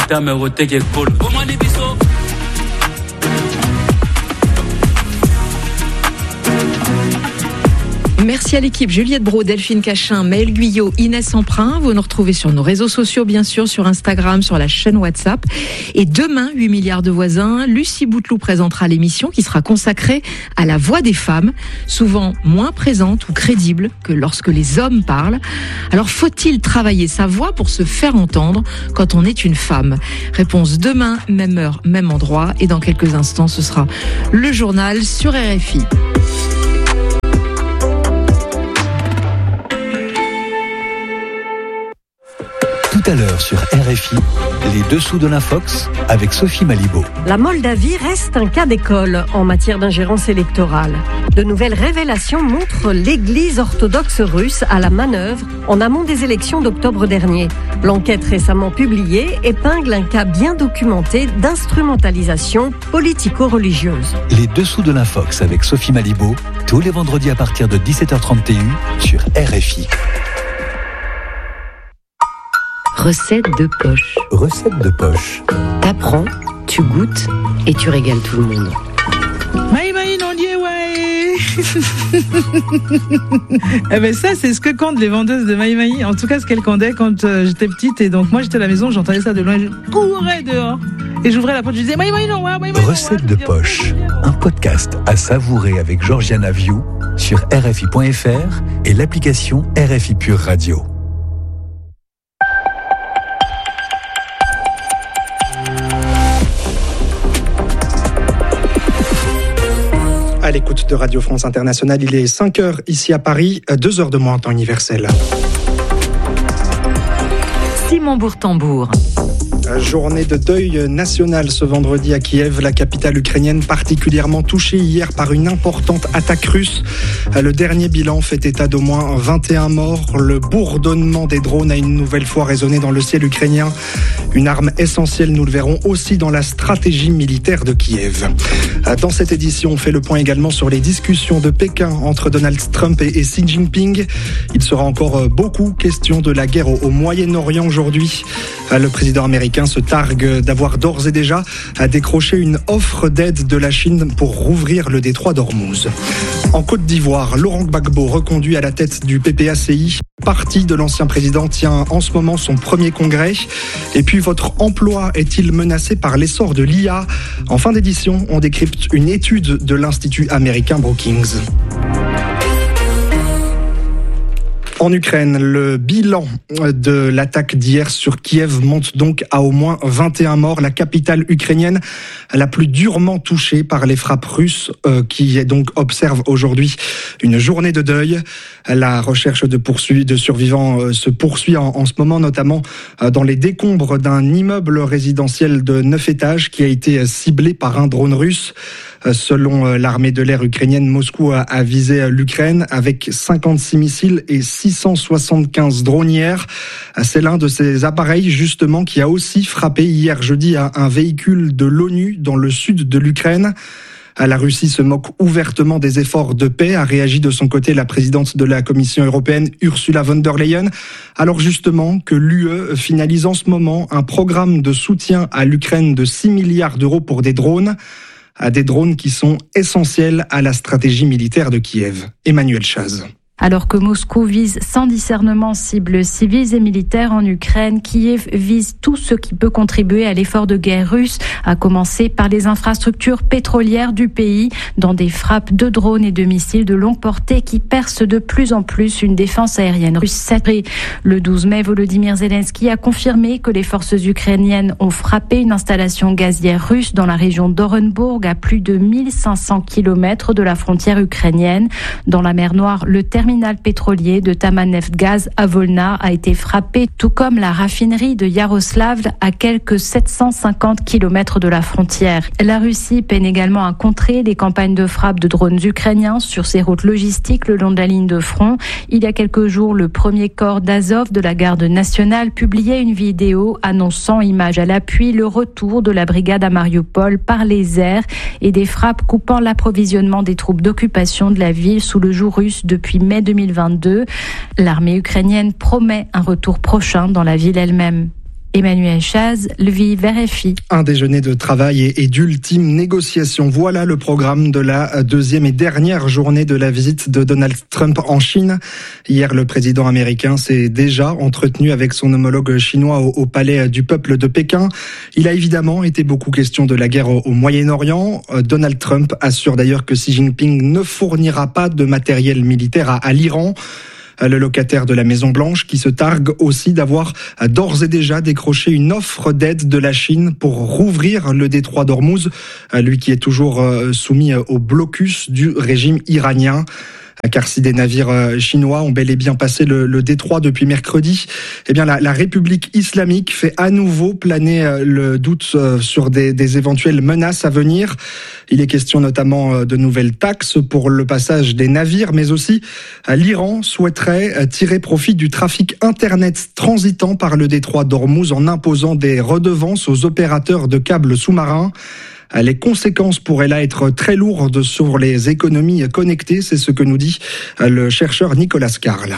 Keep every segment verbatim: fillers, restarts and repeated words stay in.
Merci à l'équipe Juliette Brault, Delphine Cachin, Maëlle Guyot, Inès Emprunt. Vous nous retrouvez sur nos réseaux sociaux, bien sûr, sur Instagram, sur la chaîne WhatsApp. Et demain, huit milliards de voisins, Lucie Bouteloup présentera l'émission qui sera consacrée à la voix des femmes, souvent moins présente ou crédible que lorsque les hommes parlent. Alors, faut-il travailler sa voix pour se faire entendre quand on est une femme ? Réponse demain, même heure, même endroit. Et dans quelques instants, ce sera le journal sur R F I. Tout à l'heure sur R F I, les dessous de l'Infox avec Sophie Malibaud. La Moldavie reste un cas d'école en matière d'ingérence électorale. De nouvelles révélations montrent l'Église orthodoxe russe à la manœuvre en amont des élections d'octobre dernier. L'enquête récemment publiée épingle un cas bien documenté d'instrumentalisation politico-religieuse. Les dessous de l'Infox avec Sophie Malibaud, tous les vendredis à partir de dix-sept heures trente sur R F I. Recette de poche. Recette de poche. T'apprends, tu goûtes et tu régales tout le monde. Maï maï non dié ouais. Eh ben ça c'est ce que comptent les vendeuses de maï maï. En tout cas ce qu'elles comptaient quand euh, j'étais petite et donc moi j'étais à la maison, j'entendais ça de loin, je courais dehors et j'ouvrais la porte, je disais maï maï non ouais, maï maï. Recette de poche. Un podcast à savourer avec Georgiana Viou sur R F I point F R et l'application R F I Pure Radio. À l'écoute de Radio France Internationale, il est cinq heures ici à Paris, deux heures de moins en temps universel. Simon Bourtambour. Journée de deuil national ce vendredi à Kiev, la capitale ukrainienne particulièrement touchée hier par une importante attaque russe. Le dernier bilan fait état d'au moins vingt et un morts. Le bourdonnement des drones a une nouvelle fois résonné dans le ciel ukrainien. Une arme essentielle, nous le verrons aussi dans la stratégie militaire de Kiev. Dans cette édition, on fait le point également sur les discussions de Pékin entre Donald Trump et Xi Jinping. Il sera encore beaucoup question de la guerre au Moyen-Orient aujourd'hui. Le président américain se targue d'avoir d'ores et déjà décroché une offre d'aide de la Chine pour rouvrir le détroit d'Ormuz. En Côte d'Ivoire, Laurent Gbagbo, reconduit à la tête du P P A C I. Le parti de l'ancien président tient en ce moment son premier congrès. Et puis, votre emploi est-il menacé par l'essor de l'I A ? En fin d'édition, on décrypte une étude de l'Institut américain Brookings. En Ukraine, le bilan de l'attaque d'hier sur Kiev monte donc à au moins vingt et un morts. La capitale ukrainienne la plus durement touchée par les frappes russes, euh, qui donc observe aujourd'hui une journée de deuil. La recherche de, poursuivi, de survivants euh, se poursuit en, en ce moment, notamment euh, dans les décombres d'un immeuble résidentiel de neuf étages qui a été ciblé par un drone russe. Selon l'armée de l'air ukrainienne, Moscou a, a visé l'Ukraine avec cinquante-six missiles et six cent soixante-quinze drones hier. C'est l'un de ces appareils justement qui a aussi frappé hier jeudi un véhicule de l'ONU dans le sud de l'Ukraine. La Russie se moque ouvertement des efforts de paix, a réagi de son côté la présidente de la Commission européenne, Ursula von der Leyen, alors justement que l'U E finalise en ce moment un programme de soutien à l'Ukraine de six milliards d'euros pour des drones. À des drones qui sont essentiels à la stratégie militaire de Kiev. Emmanuel Chaz. Alors que Moscou vise sans discernement cibles civiles et militaires en Ukraine, Kiev vise tout ce qui peut contribuer à l'effort de guerre russe, à commencer par les infrastructures pétrolières du pays, dans des frappes de drones et de missiles de longue portée qui percent de plus en plus une défense aérienne russe. Le douze mai, Volodymyr Zelensky a confirmé que les forces ukrainiennes ont frappé une installation gazière russe dans la région d'Orenbourg, à plus de mille cinq cents kilomètres de la frontière ukrainienne. Dans la mer Noire, le terme Le terminal pétrolier de Tamanefgaz à Volna a été frappé, tout comme la raffinerie de Yaroslavl à quelques sept cent cinquante kilomètres de la frontière. La Russie peine également à contrer les campagnes de frappe de drones ukrainiens sur ses routes logistiques le long de la ligne de front. Il y a quelques jours, le premier corps d'Azov de la garde nationale publiait une vidéo annonçant, images à l'appui, le retour de la brigade à Mariupol par les airs et des frappes coupant l'approvisionnement des troupes d'occupation de la ville sous le joug russe depuis mai deux mille vingt-deux. L'armée ukrainienne promet un retour prochain dans la ville elle-même. Emmanuel Chaz, Lviv, R F I. Un déjeuner de travail et, et d'ultime négociation. Voilà le programme de la deuxième et dernière journée de la visite de Donald Trump en Chine. Hier, le président américain s'est déjà entretenu avec son homologue chinois au, au palais du peuple de Pékin. Il a évidemment été beaucoup question de la guerre au, au Moyen-Orient. Donald Trump assure d'ailleurs que Xi Jinping ne fournira pas de matériel militaire à, à l'Iran. Le locataire de la Maison-Blanche qui se targue aussi d'avoir d'ores et déjà décroché une offre d'aide de la Chine pour rouvrir le détroit d'Ormuz, lui qui est toujours soumis au blocus du régime iranien. Car si des navires chinois ont bel et bien passé le, le détroit depuis mercredi, eh bien la, la République islamique fait à nouveau planer le doute sur des, des éventuelles menaces à venir. Il est question notamment de nouvelles taxes pour le passage des navires, mais aussi l'Iran souhaiterait tirer profit du trafic Internet transitant par le détroit d'Ormuz en imposant des redevances aux opérateurs de câbles sous-marins. Les conséquences pourraient là être très lourdes sur les économies connectées, c'est ce que nous dit le chercheur Nicolas Carl.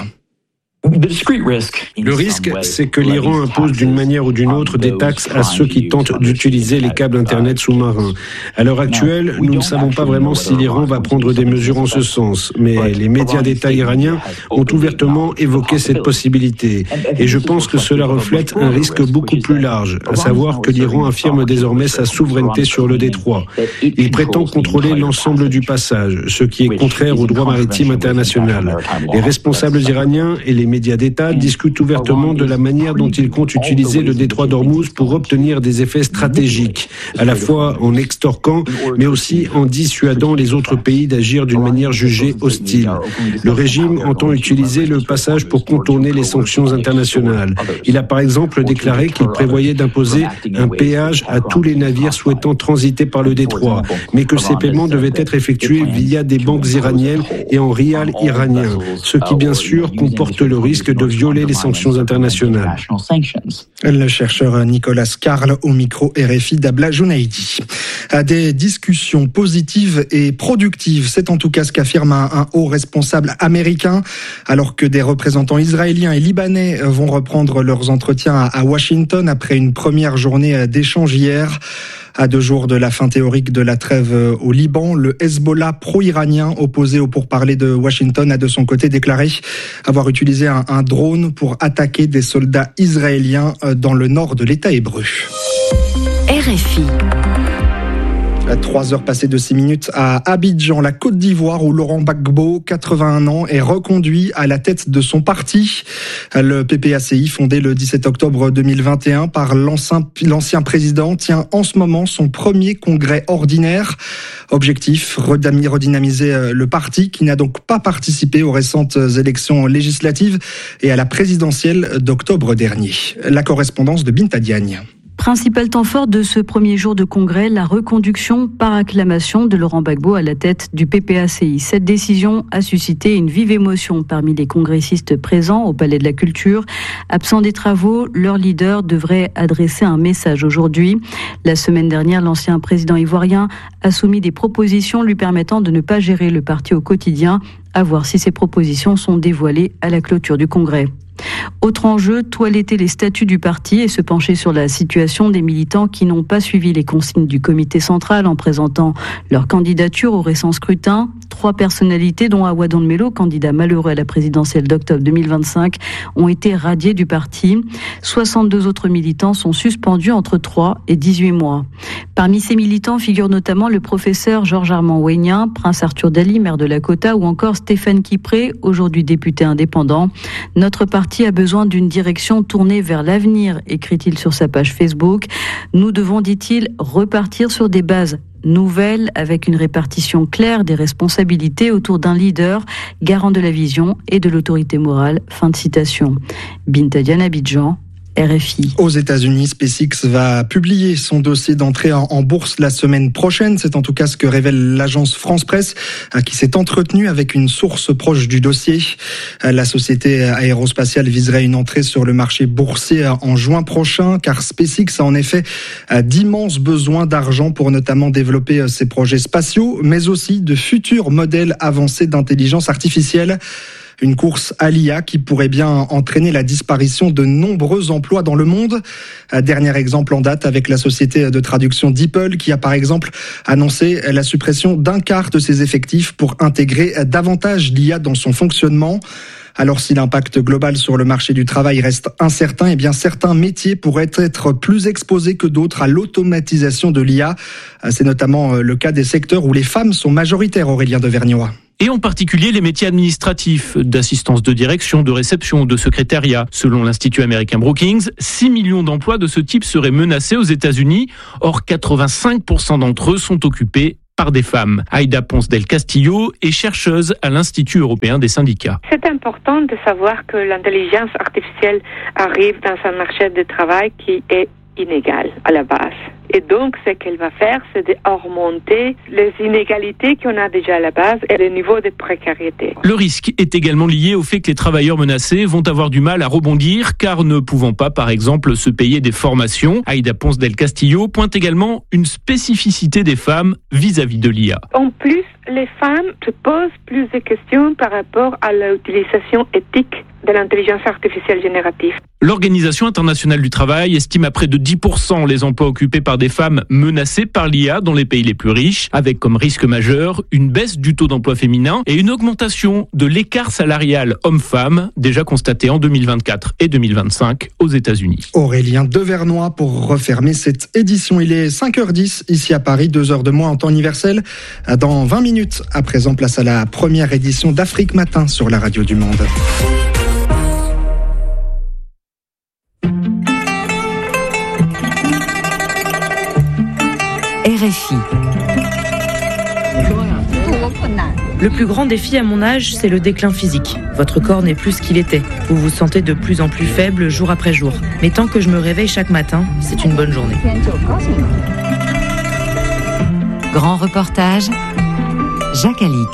Le risque, c'est que l'Iran impose d'une manière ou d'une autre des taxes à ceux qui tentent d'utiliser les câbles Internet sous-marins. À l'heure actuelle, nous ne savons pas vraiment si l'Iran va prendre des mesures en ce sens, mais les médias d'État iraniens ont ouvertement évoqué cette possibilité. Et je pense que cela reflète un risque beaucoup plus large, à savoir que l'Iran affirme désormais sa souveraineté sur le détroit. Il prétend contrôler l'ensemble du passage, ce qui est contraire au droit maritime international. Les responsables iraniens et les médias d'État discutent ouvertement de la manière dont ils comptent utiliser le détroit d'Ormuz pour obtenir des effets stratégiques, à la fois en extorquant, mais aussi en dissuadant les autres pays d'agir d'une manière jugée hostile. Le régime entend utiliser le passage pour contourner les sanctions internationales. Il a par exemple déclaré qu'il prévoyait d'imposer un péage à tous les navires souhaitant transiter par le détroit, mais que ces paiements devaient être effectués via des banques iraniennes et en rial iranien, ce qui bien sûr comporte le risque de violer les sanctions internationales. Le chercheur Nicolas Carl au micro R F I d'Abla Jounaïdi. Des discussions positives et productives, c'est en tout cas ce qu'affirme un, un haut responsable américain, alors que des représentants israéliens et libanais vont reprendre leurs entretiens à, à Washington après une première journée d'échange hier. À deux jours de la fin théorique de la trêve au Liban, le Hezbollah pro-iranien opposé au pourparlers de Washington a de son côté déclaré avoir utilisé un, un drone pour attaquer des soldats israéliens dans le nord de l'État hébreu. R F I. Trois heures passées de six minutes à Abidjan, la Côte d'Ivoire, où Laurent Gbagbo, quatre-vingt-un ans, est reconduit à la tête de son parti. Le P P A C I, fondé le dix-sept octobre deux mille vingt et un par l'ancien, l'ancien président, tient en ce moment son premier congrès ordinaire. Objectif, redynamiser le parti qui n'a donc pas participé aux récentes élections législatives et à la présidentielle d'octobre dernier. La correspondance de Binta Diagne. Principal temps fort de ce premier jour de congrès, la reconduction par acclamation de Laurent Gbagbo à la tête du P P A C I. Cette décision a suscité une vive émotion parmi les congressistes présents au Palais de la Culture. Absents des travaux, leur leader devrait adresser un message aujourd'hui. La semaine dernière, l'ancien président ivoirien a soumis des propositions lui permettant de ne pas gérer le parti au quotidien. À voir si ces propositions sont dévoilées à la clôture du congrès. Autre enjeu, toiletter les statuts du parti et se pencher sur la situation des militants qui n'ont pas suivi les consignes du comité central en présentant leur candidature au récent scrutin. Trois personnalités, dont Awadon Melo, candidat malheureux à la présidentielle d'octobre deux mille vingt-cinq, ont été radiés du parti. soixante-deux autres militants sont suspendus entre trois et dix-huit mois. Parmi ces militants figurent notamment le professeur Georges Armand Ouénien, Prince Arthur Dali, maire de Lakota, ou encore Stéphane Kipré, aujourd'hui député indépendant. Notre parti a besoin d'une direction tournée vers l'avenir, écrit-il sur sa page Facebook. Nous devons, dit-il, repartir sur des bases nouvelles avec une répartition claire des responsabilités autour d'un leader, garant de la vision et de l'autorité morale. Fin de citation. Binta Diagne, Abidjan. R F I. Aux États-Unis, SpaceX va publier son dossier d'entrée en bourse la semaine prochaine. C'est en tout cas ce que révèle l'agence France Presse, qui s'est entretenue avec une source proche du dossier. La société aérospatiale viserait une entrée sur le marché boursier en juin prochain, car SpaceX a en effet d'immenses besoins d'argent pour notamment développer ses projets spatiaux, mais aussi de futurs modèles avancés d'intelligence artificielle. Une course à l'I A qui pourrait bien entraîner la disparition de nombreux emplois dans le monde. Dernier exemple en date avec la société de traduction DeepL qui a par exemple annoncé la suppression d'un quart de ses effectifs pour intégrer davantage l'I A dans son fonctionnement. Alors si l'impact global sur le marché du travail reste incertain, eh bien certains métiers pourraient être plus exposés que d'autres à l'automatisation de l'I A. C'est notamment le cas des secteurs où les femmes sont majoritaires, Aurélien Devernois. Et en particulier les métiers administratifs, d'assistance de direction, de réception, de secrétariat. Selon l'Institut américain Brookings, six millions d'emplois de ce type seraient menacés aux États-Unis. Or, quatre-vingt-cinq pour cent d'entre eux sont occupés par des femmes. Aïda Ponce del Castillo est chercheuse à l'Institut européen des syndicats. C'est important de savoir que l'intelligence artificielle arrive dans un marché du travail qui est inégal à la base. Et donc, ce qu'elle va faire, c'est de remonter les inégalités qu'on a déjà à la base et le niveau de précarité. Le risque est également lié au fait que les travailleurs menacés vont avoir du mal à rebondir, car ne pouvant pas, par exemple, se payer des formations. Aïda Ponce del Castillo pointe également une spécificité des femmes vis-à-vis de l'I A. En plus, les femmes se posent plus de questions par rapport à l'utilisation éthique de l'intelligence artificielle générative. L'Organisation internationale du travail estime à près de dix pour cent les emplois occupés par des femmes menacées par l'I A dans les pays les plus riches, avec comme risque majeur une baisse du taux d'emploi féminin et une augmentation de l'écart salarial homme-femme, déjà constaté en deux mille vingt-quatre et deux mille vingt-cinq aux États-Unis. Aurélien Devernois pour refermer cette édition. Il est cinq heures dix ici à Paris, deux heures de moins en temps universel. Dans vingt minutes, à présent, place à la première édition d'Afrique Matin sur la radio du Monde. R F I. Le plus grand défi à mon âge, c'est le déclin physique. Votre corps n'est plus ce qu'il était. Vous vous sentez de plus en plus faible jour après jour. Mais tant que je me réveille chaque matin, c'est une bonne journée. Grand reportage, Jacques Alix.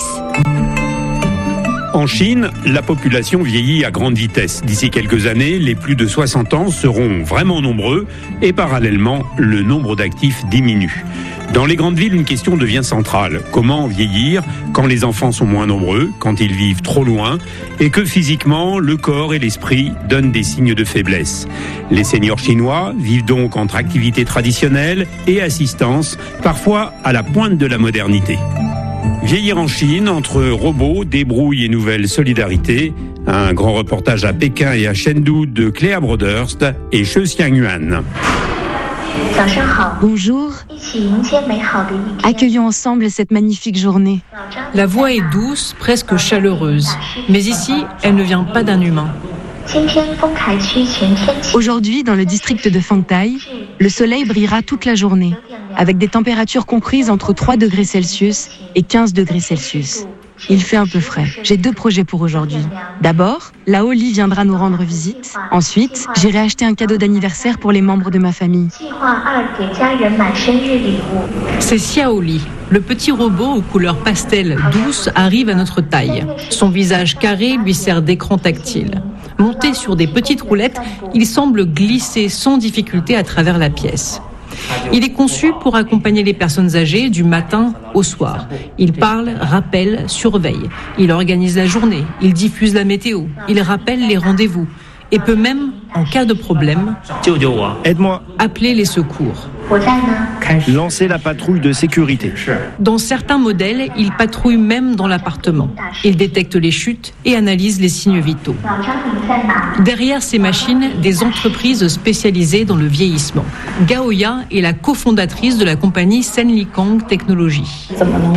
En Chine, la population vieillit à grande vitesse. D'ici quelques années, les plus de soixante ans seront vraiment nombreux et parallèlement, le nombre d'actifs diminue. Dans les grandes villes, une question devient centrale. Comment vieillir quand les enfants sont moins nombreux, quand ils vivent trop loin et que physiquement, le corps et l'esprit donnent des signes de faiblesse. Les seniors chinois vivent donc entre activités traditionnelles et assistance, parfois à la pointe de la modernité. Vieillir en Chine, entre robots, débrouilles et nouvelles solidarités. Un grand reportage à Pékin et à Chengdu de Cléa Broderst et Che Xiangyuan. Bonjour. Accueillons ensemble cette magnifique journée. La voix est douce, presque chaleureuse. Mais ici, elle ne vient pas d'un humain. Aujourd'hui, dans le district de Fangtai, le soleil brillera toute la journée, avec des températures comprises entre trois degrés Celsius et quinze degrés Celsius. Il fait un peu frais. J'ai deux projets pour aujourd'hui. D'abord, la Oli viendra nous rendre visite. Ensuite, j'irai acheter un cadeau d'anniversaire pour les membres de ma famille. C'est Xiaoli. Le petit robot aux couleurs pastel douces arrive à notre taille. Son visage carré lui sert d'écran tactile. Monté sur des petites roulettes, il semble glisser sans difficulté à travers la pièce. Il est conçu pour accompagner les personnes âgées du matin au soir. Il parle, rappelle, surveille. Il organise la journée, il diffuse la météo, il rappelle les rendez-vous et peut même, en cas de problème, aide-moi, appeler les secours. Lancer la patrouille de sécurité. Dans certains modèles, il patrouille même dans l'appartement. Il détecte les chutes et analyse les signes vitaux. Derrière ces machines, des entreprises spécialisées dans le vieillissement. Gaoya est la cofondatrice de la compagnie Senlikang Technology.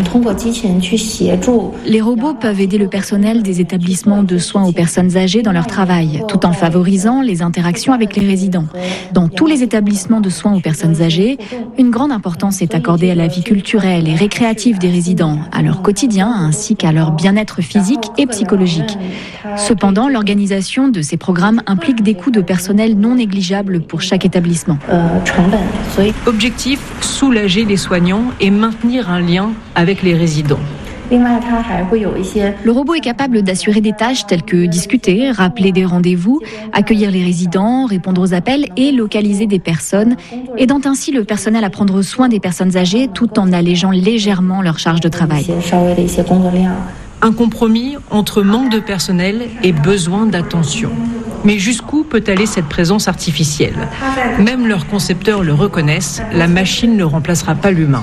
Les robots peuvent aider le personnel des établissements de soins aux personnes âgées dans leur travail, tout en favorisant les interactions avec les résidents. Dans tous les établissements de soins aux personnes âgées, une grande importance est accordée à la vie culturelle et récréative des résidents, à leur quotidien ainsi qu'à leur bien-être physique et psychologique. Cependant, l'organisation de ces programmes implique des coûts de personnel non négligeables pour chaque établissement. Objectif, soulager les soignants et maintenir un lien avec les résidents. Le robot est capable d'assurer des tâches telles que discuter, rappeler des rendez-vous, accueillir les résidents, répondre aux appels et localiser des personnes, aidant ainsi le personnel à prendre soin des personnes âgées tout en allégeant légèrement leur charge de travail. Un compromis entre manque de personnel et besoin d'attention. Mais jusqu'où peut aller cette présence artificielle ? Même leurs concepteurs le reconnaissent, la machine ne remplacera pas l'humain.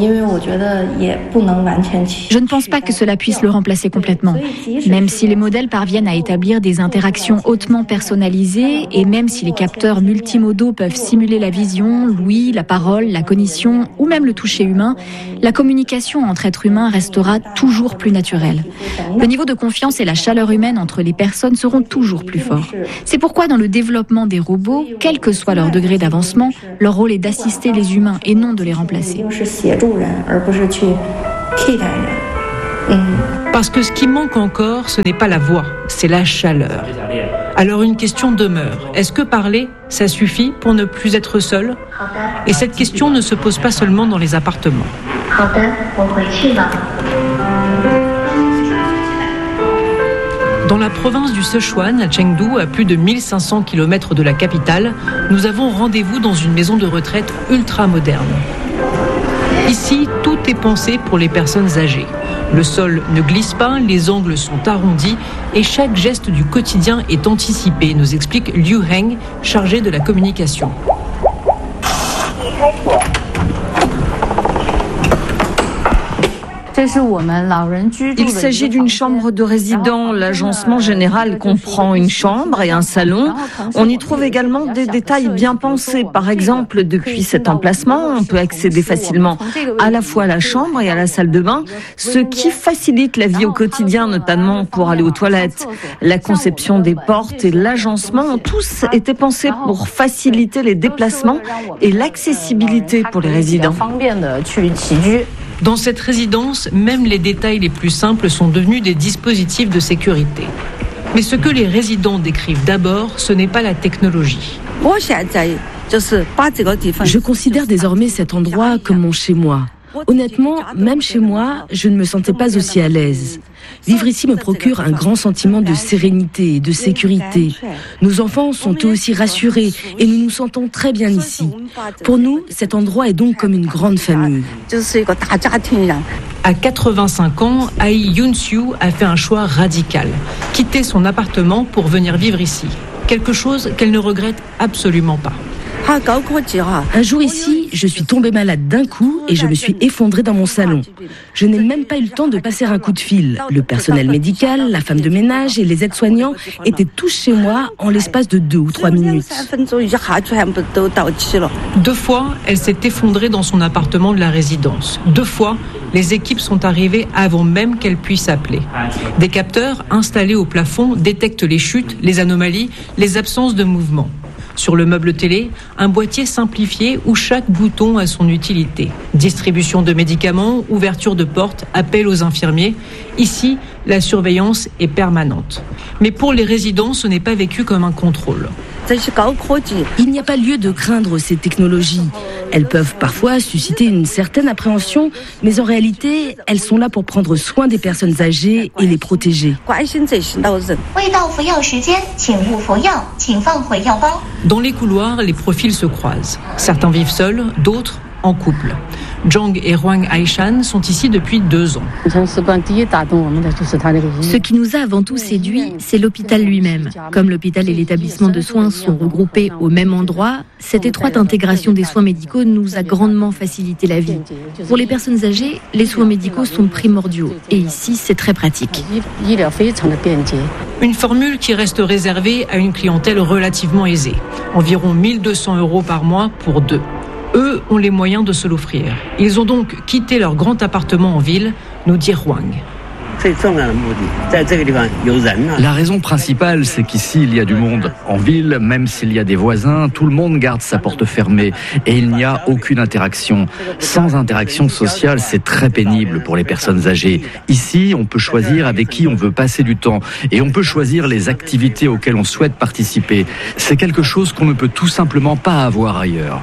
Je ne pense pas que cela puisse le remplacer complètement. Même si les modèles parviennent à établir des interactions hautement personnalisées et même si les capteurs multimodaux peuvent simuler la vision, l'ouïe, la parole, la cognition ou même le toucher humain, la communication entre êtres humains restera toujours plus naturelle. Le niveau de confiance et la chaleur humaine entre les personnes seront toujours plus forts. C'est pourquoi dans le développement des robots, quel que soit leur degré d'avancement, leur rôle est d'assister les humains et non de les remplacer. Parce que ce qui manque encore, ce n'est pas la voix, c'est la chaleur. Alors une question demeure. Est-ce que parler, ça suffit pour ne plus être seul ? Et cette question ne se pose pas seulement dans les appartements. Dans la province du Sichuan, à Chengdu, à plus de mille cinq cents kilomètres de la capitale, nous avons rendez-vous dans une maison de retraite ultra moderne. Ici, tout est pensé pour les personnes âgées. Le sol ne glisse pas, les angles sont arrondis et chaque geste du quotidien est anticipé, nous explique Liu Heng, chargé de la communication. Il s'agit d'une chambre de résident. L'agencement général comprend une chambre et un salon. On y trouve également des détails bien pensés. Par exemple, depuis cet emplacement, on peut accéder facilement à la fois à la chambre et à la salle de bain, ce qui facilite la vie au quotidien, notamment pour aller aux toilettes. La conception des portes et l'agencement ont tous été pensés pour faciliter les déplacements et l'accessibilité pour les résidents. Dans cette résidence, même les détails les plus simples sont devenus des dispositifs de sécurité. Mais ce que les résidents décrivent d'abord, ce n'est pas la technologie. Je considère désormais cet endroit comme mon chez-moi. Honnêtement, même chez moi, je ne me sentais pas aussi à l'aise. Vivre ici me procure un grand sentiment de sérénité et de sécurité. Nos enfants sont eux aussi rassurés et nous nous sentons très bien ici. Pour nous, cet endroit est donc comme une grande famille. À quatre-vingt-cinq ans, Ai Yun-Siu a fait un choix radical. Quitter son appartement pour venir vivre ici. Quelque chose qu'elle ne regrette absolument pas. Un jour ici, je suis tombée malade d'un coup et je me suis effondrée dans mon salon. Je n'ai même pas eu le temps de passer un coup de fil. Le personnel médical, la femme de ménage et les aides-soignants étaient tous chez moi en l'espace de deux ou trois minutes. Deux fois, elle s'est effondrée dans son appartement de la résidence. Deux fois, les équipes sont arrivées avant même qu'elle puisse appeler. Des capteurs installés au plafond détectent les chutes, les anomalies, les absences de mouvement. Sur le meuble télé, un boîtier simplifié où chaque bouton a son utilité. Distribution de médicaments, ouverture de portes, appel aux infirmiers. Ici, la surveillance est permanente. Mais pour les résidents, ce n'est pas vécu comme un contrôle. Il n'y a pas lieu de craindre ces technologies. Elles peuvent parfois susciter une certaine appréhension, mais en réalité, elles sont là pour prendre soin des personnes âgées et les protéger. Dans les couloirs, les profils se croisent. Certains vivent seuls, d'autres en couple. Zhang et Huang Aishan sont ici depuis deux ans. Ce qui nous a avant tout séduit, c'est l'hôpital lui-même. Comme l'hôpital et l'établissement de soins sont regroupés au même endroit, cette étroite intégration des soins médicaux nous a grandement facilité la vie. Pour les personnes âgées, les soins médicaux sont primordiaux et ici, c'est très pratique. Une formule qui reste réservée à une clientèle relativement aisée. Environ mille deux cents euros par mois pour deux. Eux ont les moyens de se l'offrir. Ils ont donc quitté leur grand appartement en ville, nous dit Huang. La raison principale, c'est qu'ici, il y a du monde. En ville, même s'il y a des voisins, tout le monde garde sa porte fermée et il n'y a aucune interaction. Sans interaction sociale, c'est très pénible pour les personnes âgées. Ici, on peut choisir avec qui on veut passer du temps et on peut choisir les activités auxquelles on souhaite participer. C'est quelque chose qu'on ne peut tout simplement pas avoir ailleurs.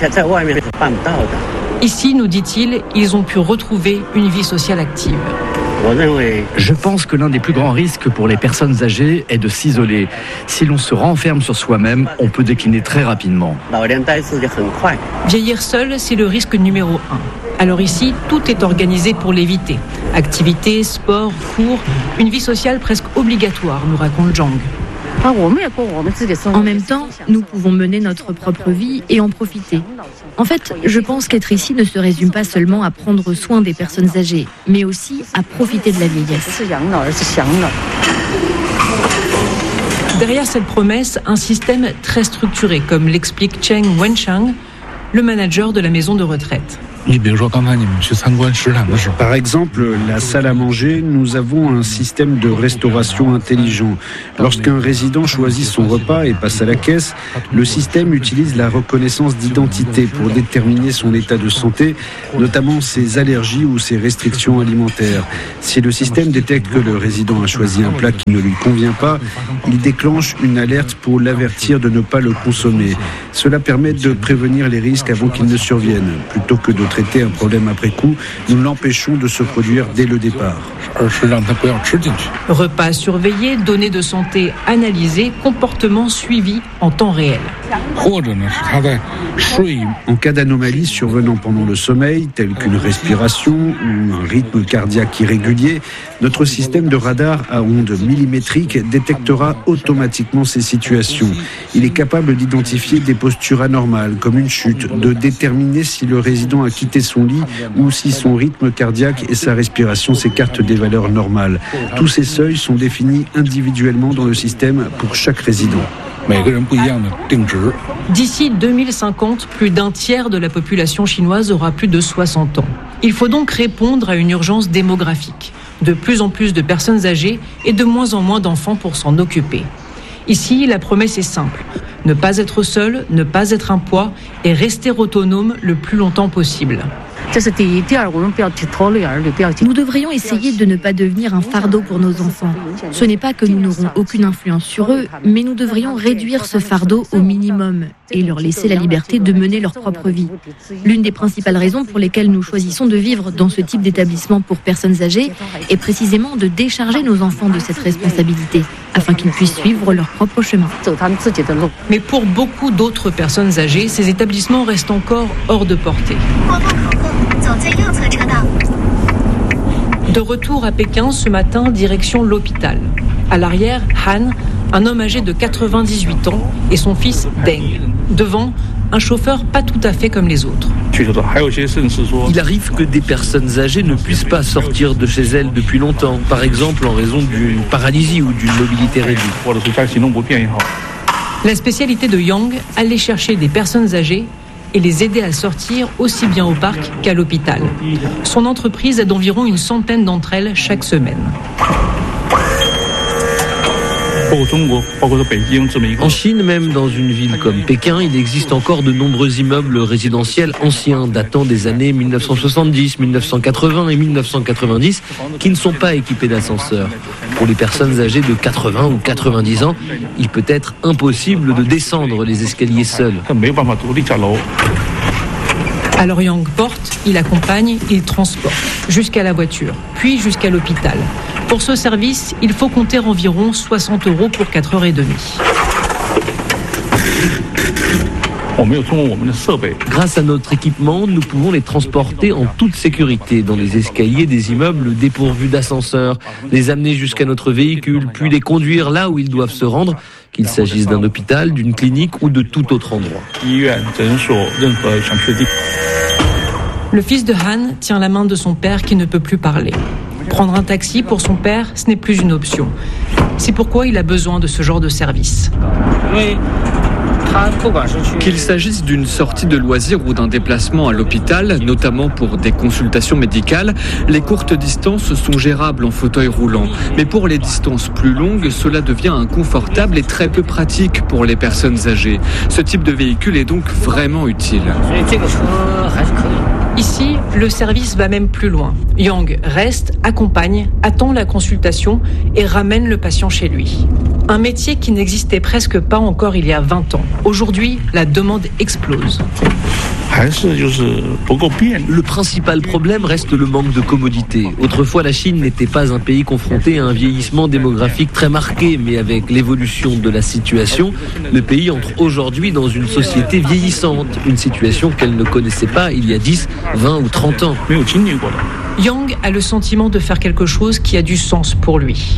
Ici, nous dit-il, ils ont pu retrouver une vie sociale active. Je pense que l'un des plus grands risques pour les personnes âgées est de s'isoler. Si l'on se renferme sur soi-même, on peut décliner très rapidement. Vieillir seul, c'est le risque numéro un. Alors ici, tout est organisé pour l'éviter. Activités, sport, cours, une vie sociale presque obligatoire, nous raconte Zhang. En même temps, nous pouvons mener notre propre vie et en profiter. En fait, je pense qu'être ici ne se résume pas seulement à prendre soin des personnes âgées, mais aussi à profiter de la vieillesse. Derrière cette promesse, un système très structuré, comme l'explique Cheng Wenchang, le manager de la maison de retraite. Par exemple, la salle à manger, nous avons un système de restauration intelligent. Lorsqu'un résident choisit son repas et passe à la caisse, le système utilise la reconnaissance d'identité pour déterminer son état de santé, notamment ses allergies ou ses restrictions alimentaires. Si le système détecte que le résident a choisi un plat qui ne lui convient pas, il déclenche une alerte pour l'avertir de ne pas le consommer. Cela permet de prévenir les risques avant qu'ils ne surviennent. Plutôt que de traiter un problème après coup, nous l'empêchons de se produire dès le départ. Repas surveillés, données de santé analysées, comportements suivis en temps réel. En cas d'anomalie survenant pendant le sommeil, telle qu'une respiration ou un rythme cardiaque irrégulier, notre système de radar à ondes millimétriques détectera automatiquement ces situations. Il est capable d'identifier des postures anormales, comme une chute, de déterminer si le résident a quitté son lit ou si son rythme cardiaque et sa respiration s'écartent des valeurs normales. Tous ces seuils sont définis individuellement dans le système pour chaque résident. D'ici deux mille cinquante, plus d'un tiers de la population chinoise aura plus de soixante ans. Il faut donc répondre à une urgence démographique. De plus en plus de personnes âgées et de moins en moins d'enfants pour s'en occuper. Ici, la promesse est simple. Ne pas être seul, ne pas être un poids et rester autonome le plus longtemps possible. Nous devrions essayer de ne pas devenir un fardeau pour nos enfants. Ce n'est pas que nous n'aurons aucune influence sur eux, mais nous devrions réduire ce fardeau au minimum et leur laisser la liberté de mener leur propre vie. L'une des principales raisons pour lesquelles nous choisissons de vivre dans ce type d'établissement pour personnes âgées est précisément de décharger nos enfants de cette responsabilité, afin qu'ils puissent suivre leur propre chemin. Mais pour beaucoup d'autres personnes âgées, ces établissements restent encore hors de portée. De retour à Pékin ce matin, direction l'hôpital. À l'arrière, Han, un homme âgé de quatre-vingt-dix-huit ans, et son fils Deng. Devant, un chauffeur pas tout à fait comme les autres. Il arrive que des personnes âgées ne puissent pas sortir de chez elles depuis longtemps, par exemple en raison d'une paralysie ou d'une mobilité réduite. La spécialité de Yang, aller chercher des personnes âgées et les aider à sortir aussi bien au parc qu'à l'hôpital. Son entreprise aide environ une centaine d'entre elles chaque semaine. En Chine, même dans une ville comme Pékin, il existe encore de nombreux immeubles résidentiels anciens datant des années mille neuf cent soixante-dix, mille neuf cent quatre-vingts et mille neuf cent quatre-vingt-dix qui ne sont pas équipés d'ascenseurs. Pour les personnes âgées de quatre-vingts ou quatre-vingt-dix ans, il peut être impossible de descendre les escaliers seuls. Alors Yang porte, il accompagne, il transporte, jusqu'à la voiture, puis jusqu'à l'hôpital. Pour ce service, il faut compter environ soixante euros pour quatre heures trente. Grâce à notre équipement, nous pouvons les transporter en toute sécurité dans les escaliers des immeubles dépourvus d'ascenseur, les amener jusqu'à notre véhicule, puis les conduire là où ils doivent se rendre, qu'il s'agisse d'un hôpital, d'une clinique ou de tout autre endroit. Le fils de Han tient la main de son père qui ne peut plus parler. Prendre un taxi pour son père, ce n'est plus une option. C'est pourquoi il a besoin de ce genre de service. Qu'il s'agisse d'une sortie de loisirs ou d'un déplacement à l'hôpital, notamment pour des consultations médicales, les courtes distances sont gérables en fauteuil roulant. Mais pour les distances plus longues, cela devient inconfortable et très peu pratique pour les personnes âgées. Ce type de véhicule est donc vraiment utile. Ici, le service va même plus loin. Yang reste, accompagne, attend la consultation et ramène le patient chez lui. Un métier qui n'existait presque pas encore il y a vingt ans. Aujourd'hui, la demande explose. Le principal problème reste le manque de commodité. Autrefois, la Chine n'était pas un pays confronté à un vieillissement démographique très marqué, mais avec l'évolution de la situation, le pays entre aujourd'hui dans une société vieillissante, une situation qu'elle ne connaissait pas il y a dix, vingt ou trente ans. Yang a le sentiment de faire quelque chose qui a du sens pour lui.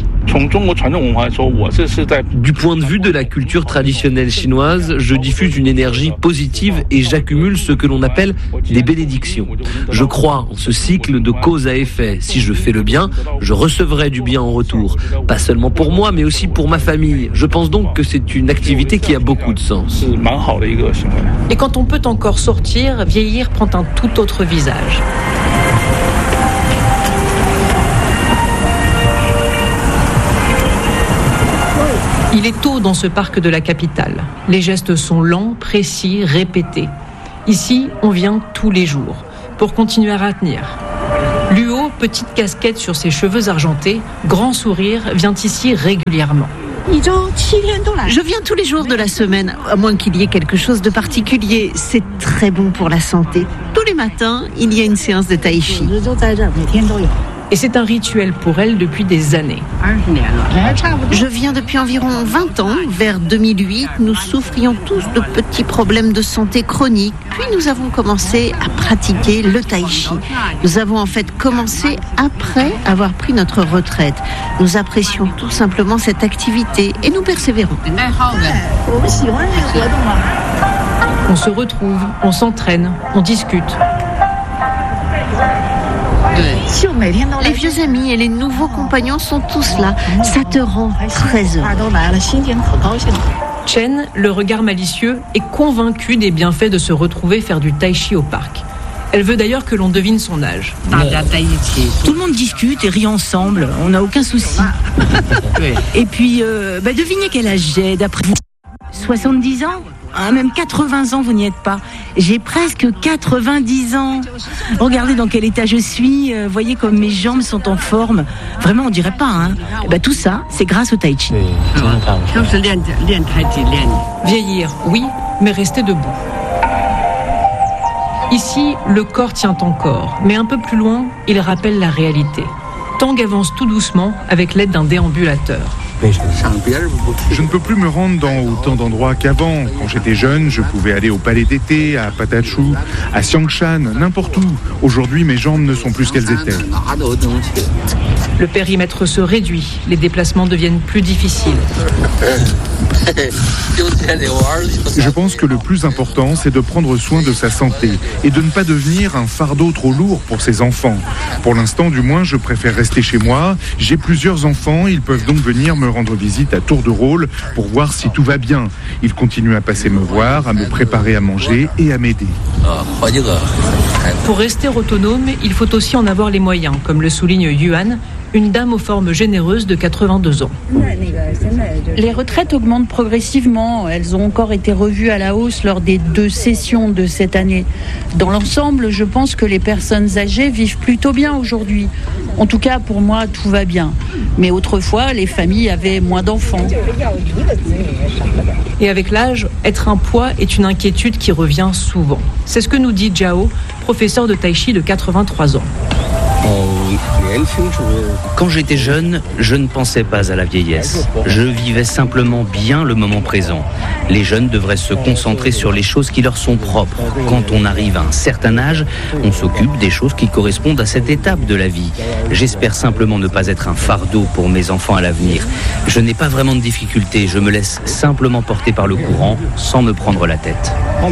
Du point de vue de la culture traditionnelle chinoise, je diffuse une énergie positive et j'accumule ce que l'on appelle des bénédictions. Je crois en ce cycle de cause à effet. Si je fais le bien, je recevrai du bien en retour. Pas seulement pour moi, mais aussi pour ma famille. Je pense donc que c'est une activité qui a beaucoup de sens. Et quand on peut encore sortir, vieillir prend un tout autre visage. Il est tôt dans ce parc de la capitale. Les gestes sont lents, précis, répétés. Ici, on vient tous les jours pour continuer à retenir. Luo, petite casquette sur ses cheveux argentés, grand sourire, vient ici régulièrement. Je viens tous les jours de la semaine, à moins qu'il y ait quelque chose de particulier. C'est très bon pour la santé. Tous les matins, il y a une séance de tai chi. Et c'est un rituel pour elle depuis des années. Je viens depuis environ vingt ans. Vers deux mille huit, nous souffrions tous de petits problèmes de santé chroniques. Puis nous avons commencé à pratiquer le tai chi. Nous avons en fait commencé après avoir pris notre retraite. Nous apprécions tout simplement cette activité et nous persévérons. On se retrouve, on s'entraîne, on discute. Les vieux amis et les nouveaux compagnons sont tous là. Ça te rend très heureux. Chen, le regard malicieux, est convaincue des bienfaits de se retrouver faire du tai chi au parc. Elle veut d'ailleurs que l'on devine son âge. Tout le monde discute et rit ensemble, on n'a aucun souci. Et puis, euh, bah devinez quel âge j'ai d'après vous. soixante-dix ans ah, même quatre-vingts ans, vous n'y êtes pas. J'ai presque quatre-vingt-dix ans. Regardez dans quel état je suis. Euh, voyez comme mes jambes sont en forme. Vraiment, on dirait pas. Hein. Et ben, tout ça, c'est grâce au tai chi. Vieillir, oui, mais rester debout. Ici, le corps tient encore, mais un peu plus loin, il rappelle la réalité. Tang avance tout doucement avec l'aide d'un déambulateur. Je ne peux plus me rendre dans autant d'endroits qu'avant. Quand j'étais jeune, je pouvais aller au palais d'été, à Patachu, à Xiangshan, n'importe où. Aujourd'hui, mes jambes ne sont plus ce qu'elles étaient. Le périmètre se réduit, les déplacements deviennent plus difficiles. Je pense que le plus important, c'est de prendre soin de sa santé et de ne pas devenir un fardeau trop lourd pour ses enfants. Pour l'instant, du moins, je préfère rester chez moi. J'ai plusieurs enfants, ils peuvent donc venir me rendre visite à tour de rôle pour voir si tout va bien. Ils continuent à passer me voir, à me préparer à manger et à m'aider. Pour rester autonome, il faut aussi en avoir les moyens, comme le souligne Yuan, une dame aux formes généreuses de quatre-vingt-deux ans. Les retraites augmentent progressivement. Elles ont encore été revues à la hausse lors des deux sessions de cette année. Dans l'ensemble, je pense que les personnes âgées vivent plutôt bien aujourd'hui. En tout cas, pour moi, tout va bien. Mais autrefois, les familles avaient moins d'enfants. Et avec l'âge, être un poids est une inquiétude qui revient souvent. C'est ce que nous dit Zhao, professeur de tai chi de quatre-vingt-trois ans. Quand j'étais jeune, je ne pensais pas à la vieillesse. Je vivais simplement bien le moment présent. Les jeunes devraient se concentrer sur les choses qui leur sont propres. Quand on arrive à un certain âge, on s'occupe des choses qui correspondent à cette étape de la vie. J'espère simplement ne pas être un fardeau pour mes enfants à l'avenir. Je n'ai pas vraiment de difficultés. Je me laisse simplement porter par le courant sans me prendre la tête.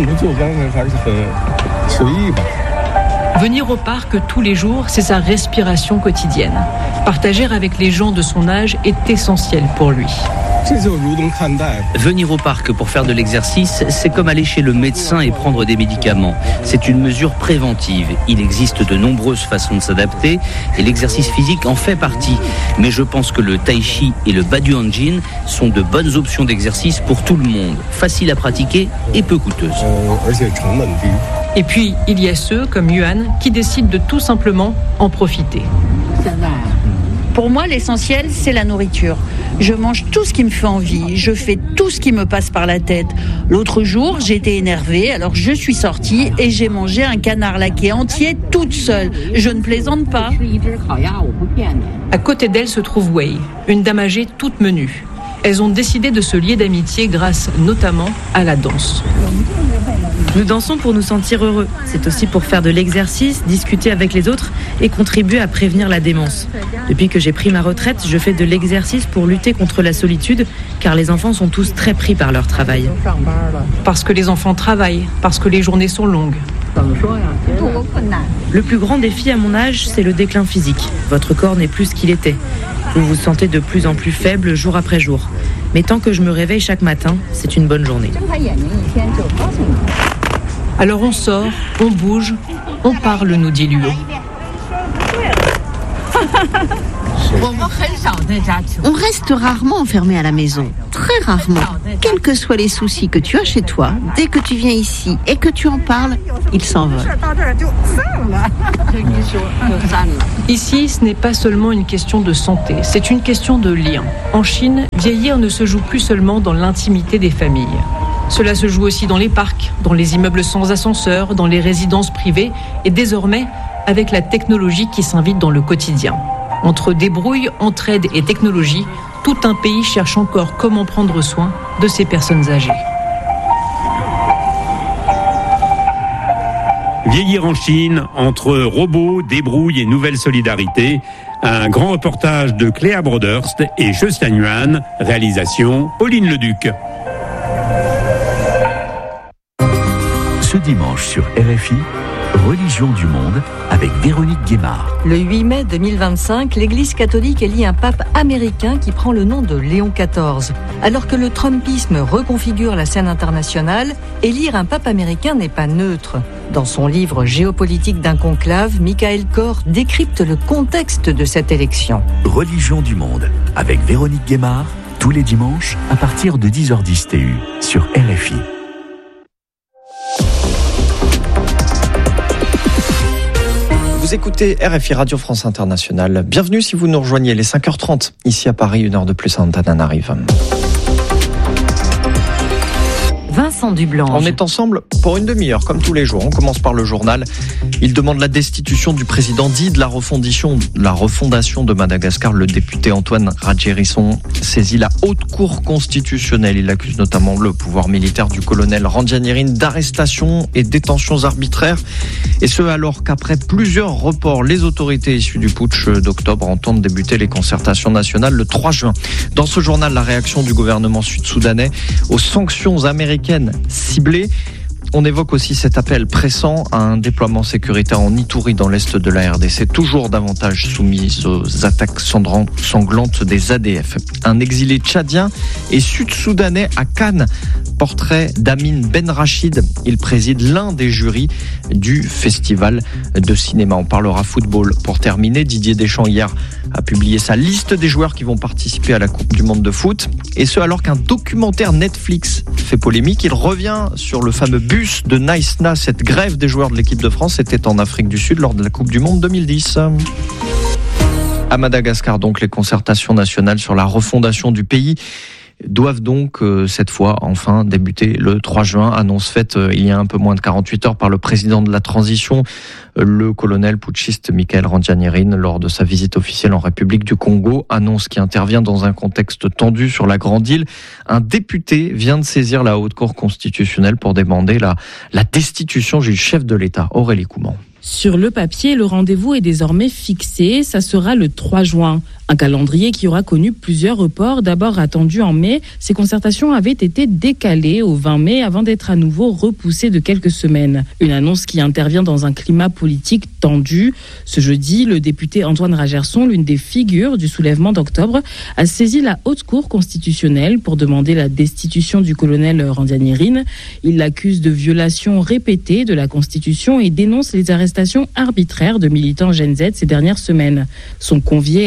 Venir au parc tous les jours, c'est sa respiration quotidienne. Partager avec les gens de son âge est essentiel pour lui. Venir au parc pour faire de l'exercice, c'est comme aller chez le médecin et prendre des médicaments. C'est une mesure préventive. Il existe de nombreuses façons de s'adapter et l'exercice physique en fait partie. Mais je pense que le tai chi et le baduanjin sont de bonnes options d'exercice pour tout le monde. Faciles à pratiquer et peu coûteuses. Et puis, il y a ceux, comme Yuan, qui décident de tout simplement en profiter. Pour moi, l'essentiel, c'est la nourriture. Je mange tout ce qui me fait envie, je fais tout ce qui me passe par la tête. L'autre jour, j'étais énervée, alors je suis sortie et j'ai mangé un canard laqué entier toute seule. Je ne plaisante pas. À côté d'elle se trouve Wei, une dame âgée toute menue. Elles ont décidé de se lier d'amitié grâce notamment à la danse. Nous dansons pour nous sentir heureux. C'est aussi pour faire de l'exercice, discuter avec les autres et contribuer à prévenir la démence. Depuis que j'ai pris ma retraite, je fais de l'exercice pour lutter contre la solitude, car les enfants sont tous très pris par leur travail. Parce que les enfants travaillent, parce que les journées sont longues. Le plus grand défi à mon âge, c'est le déclin physique. Votre corps n'est plus ce qu'il était. Vous vous sentez de plus en plus faible jour après jour. Mais tant que je me réveille chaque matin, c'est une bonne journée. Alors on sort, on bouge, on parle, nous dit Luo. On reste rarement enfermé à la maison, très rarement. Quels que soient les soucis que tu as chez toi, dès que tu viens ici et que tu en parles, ils s'envolent. Ici, ce n'est pas seulement une question de santé, c'est une question de lien. En Chine, vieillir ne se joue plus seulement dans l'intimité des familles. Cela se joue aussi dans les parcs, dans les immeubles sans ascenseur, dans les résidences privées et désormais avec la technologie qui s'invite dans le quotidien. Entre débrouille, entraide et technologie, tout un pays cherche encore comment prendre soin de ces personnes âgées. Vieillir en Chine, entre robots, débrouille et nouvelle solidarité. Un grand reportage de Cléa Broderst et Jocelyn Yuan, réalisation Pauline Leduc. Ce dimanche sur R F I, Religion du monde avec Véronique Guémard. Le huit mai deux mille vingt-cinq, l'Église catholique élit un pape américain qui prend le nom de Léon quatorze. Alors que le trumpisme reconfigure la scène internationale, élire un pape américain n'est pas neutre. Dans son livre Géopolitique d'un conclave, Michael Kor décrypte le contexte de cette élection. Religion du monde avec Véronique Guémard, tous les dimanches à partir de dix heures dix T U sur R F I. Vous écoutez R F I Radio France Internationale. Bienvenue si vous nous rejoignez, les cinq heures trente. Ici à Paris, une heure de plus à Antananarive. Vincent Dublanche. On est ensemble pour une demi-heure, comme tous les jours. On commence par le journal. Il demande la destitution du président dit de la refondation, la refondation de Madagascar. Le député Antoine Radjerisson saisit la haute cour constitutionnelle. Il accuse notamment le pouvoir militaire du colonel Randjanirin d'arrestations et détentions arbitraires. Et ce, alors qu'après plusieurs reports, les autorités issues du putsch d'octobre entendent débuter les concertations nationales le trois juin. Dans ce journal, la réaction du gouvernement sud-soudanais aux sanctions américaines ciblées. On évoque aussi cet appel pressant à un déploiement sécuritaire en Ituri dans l'est de la R D C, toujours davantage soumise aux attaques sanglantes des A D F. Un exilé tchadien et sud-soudanais à Cannes. Portrait d'Amin Ben Rachid. Il préside l'un des jurys du festival de cinéma. On parlera football. Pour terminer, Didier Deschamps hier a publié sa liste des joueurs qui vont participer à la Coupe du Monde de foot. Et ce alors qu'un documentaire Netflix fait polémique. Il revient sur le fameux bus de Naïsna. Cette grève des joueurs de l'équipe de France était en Afrique du Sud lors de la Coupe du Monde deux mille dix. À Madagascar, donc, les concertations nationales sur la refondation du pays doivent donc euh, cette fois enfin débuter le trois juin. Annonce faite euh, il y a un peu moins de quarante-huit heures par le président de la transition, euh, le colonel putschiste Michael Randjanirin, lors de sa visite officielle en République du Congo. Annonce qui intervient dans un contexte tendu sur la Grande Île. Un député vient de saisir la Haute Cour constitutionnelle pour demander la, la destitution du chef de l'État, Aurélie Couman. Sur le papier, le rendez-vous est désormais fixé, ça sera le trois juin. Un calendrier qui aura connu plusieurs reports. D'abord attendu en mai, ces concertations avaient été décalées au vingt mai avant d'être à nouveau repoussées de quelques semaines. Une annonce qui intervient dans un climat politique tendu. Ce jeudi, le député Antoine Radjerisson, l'une des figures du soulèvement d'octobre, a saisi la Haute Cour constitutionnelle pour demander la destitution du colonel Randjanirin. Il l'accuse de violation répétée de la Constitution et dénonce les arrestations arbitraires de militants Gen Z ces dernières semaines. Sont conviés à ces concertations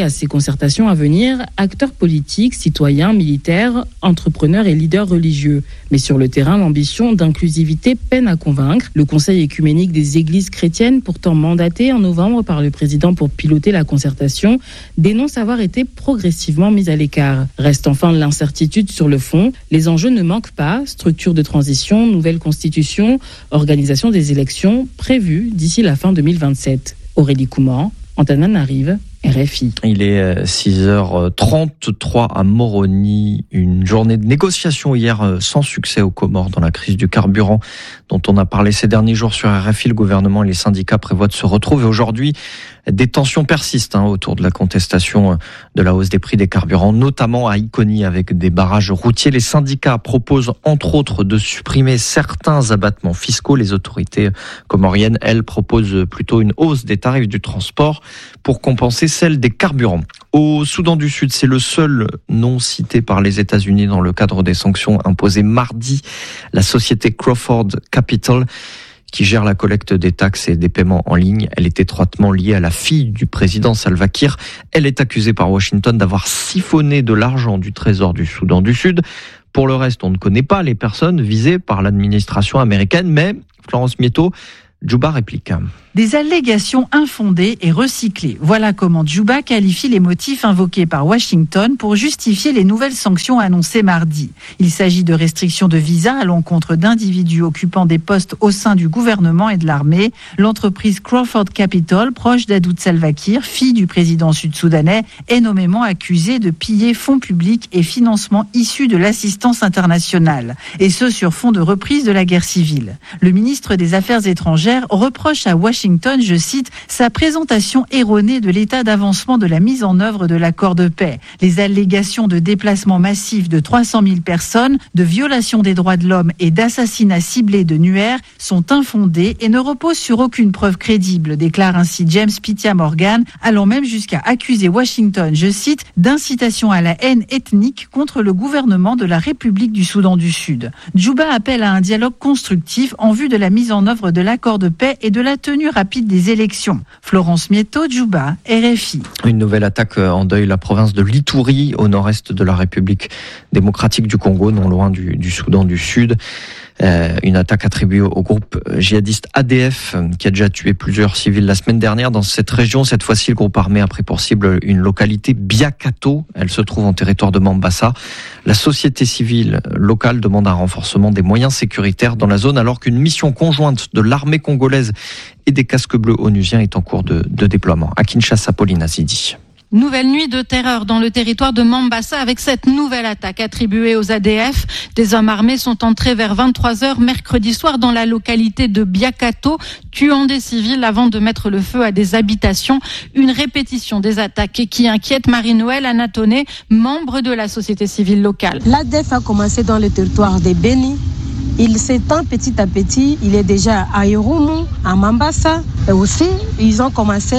concertation à venir, acteurs politiques, citoyens, militaires, entrepreneurs et leaders religieux. Mais sur le terrain, l'ambition d'inclusivité peine à convaincre. Le Conseil écuménique des églises chrétiennes, pourtant mandaté en novembre par le président pour piloter la concertation, dénonce avoir été progressivement mis à l'écart. Reste enfin l'incertitude sur le fond. Les enjeux ne manquent pas. Structure de transition, nouvelle constitution, organisation des élections prévues d'ici la fin deux mille vingt-sept. Aurélie Couman, Antananarive, R F I. Il est six heures trente-trois à Moroni. Une journée de négociation hier sans succès aux Comores dans la crise du carburant dont on a parlé ces derniers jours sur R F I. Le gouvernement et les syndicats prévoient de se retrouver aujourd'hui. Des tensions persistent hein, autour de la contestation de la hausse des prix des carburants, notamment à Iconi avec des barrages routiers. Les syndicats proposent entre autres de supprimer certains abattements fiscaux. Les autorités comoriennes, elles, proposent plutôt une hausse des tarifs du transport pour compenser celle des carburants. Au Soudan du Sud, c'est le seul nom cité par les États-Unis dans le cadre des sanctions imposées mardi. La société Crawford Capital, qui gère la collecte des taxes et des paiements en ligne. Elle est étroitement liée à la fille du président Salva Kiir. Elle est accusée par Washington d'avoir siphonné de l'argent du trésor du Soudan du Sud. Pour le reste, on ne connaît pas les personnes visées par l'administration américaine, mais Florence Mieto, Djouba réplique. Des allégations infondées et recyclées. Voilà comment Djouba qualifie les motifs invoqués par Washington pour justifier les nouvelles sanctions annoncées mardi. Il s'agit de restrictions de visa à l'encontre d'individus occupant des postes au sein du gouvernement et de l'armée. L'entreprise Crawford Capital, proche d'Adout Salva Kiir, fille du président sud-soudanais, est nommément accusée de piller fonds publics et financements issus de l'assistance internationale. Et ce, sur fond de reprise de la guerre civile. Le ministre des Affaires étrangères reproche à Washington, je cite, sa présentation erronée de l'état d'avancement de la mise en œuvre de l'accord de paix. Les allégations de déplacement massif de trois cent mille personnes, de violation des droits de l'homme et d'assassinats ciblés de Nuer sont infondées et ne reposent sur aucune preuve crédible, déclare ainsi James Pitia Morgan, allant même jusqu'à accuser Washington, je cite, d'incitation à la haine ethnique contre le gouvernement de la République du Soudan du Sud. Djouba appelle à un dialogue constructif en vue de la mise en œuvre de l'accord de paix et de la tenue rapide des élections. Florence Mieto, Djouba, R F I. Une nouvelle attaque endeuille la province de l'Ituri, au nord-est de la République démocratique du Congo, non loin du, du Soudan du Sud. Euh, une attaque attribuée au groupe djihadiste A D F qui a déjà tué plusieurs civils la semaine dernière dans cette région. Cette fois-ci, le groupe armé a pris pour cible une localité, Biakato. Elle se trouve en territoire de Mambasa. La société civile locale demande un renforcement des moyens sécuritaires dans la zone alors qu'une mission conjointe de l'armée congolaise et des casques bleus onusiens est en cours de, de déploiement. À Kinshasa, Pauline Azidi. Nouvelle nuit de terreur dans le territoire de Mambasa avec cette nouvelle attaque attribuée aux A D F. Des hommes armés sont entrés vers vingt-trois heures mercredi soir dans la localité de Biakato, tuant des civils avant de mettre le feu à des habitations. Une répétition des attaques qui inquiète Marie-Noël Anatoné, membre de la société civile locale. L'A D F a commencé dans le territoire de Beni. Il s'étend petit à petit. Il est déjà à Irumu, à Mambasa. Et aussi, ils ont commencé